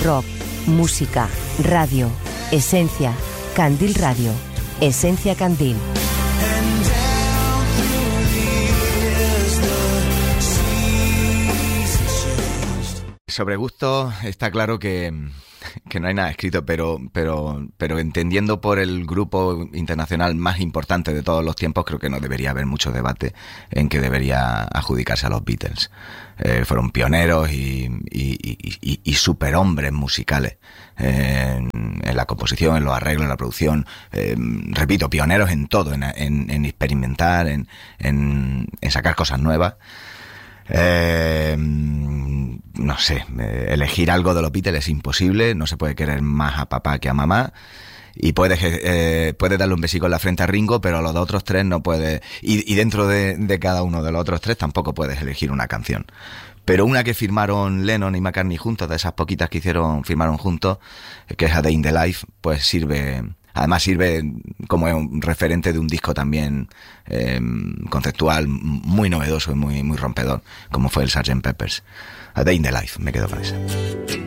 rock, música, radio, esencia, Candil Radio, Esencia Candil. Sobre gusto está claro que no hay nada escrito, pero entendiendo por el grupo internacional más importante de todos los tiempos, creo que no debería haber mucho debate en que debería adjudicarse a los Beatles. Fueron pioneros y superhombres musicales en la composición, en los arreglos, en la producción. Repito, pioneros en todo, en experimentar, en sacar cosas nuevas. No sé, elegir algo de los Beatles es imposible. No se puede querer más a papá que a mamá. Y puedes darle un besico en la frente a Ringo, pero a los otros tres no puedes. Y dentro de cada uno de los otros tres tampoco puedes elegir una canción. Pero una que firmaron Lennon y McCartney juntos, de esas poquitas que firmaron juntos, que es A Day in the Life, pues sirve como un referente de un disco también conceptual muy novedoso y muy rompedor, como fue el Sgt. Pepper's. A Day in the Life, me quedo con esa.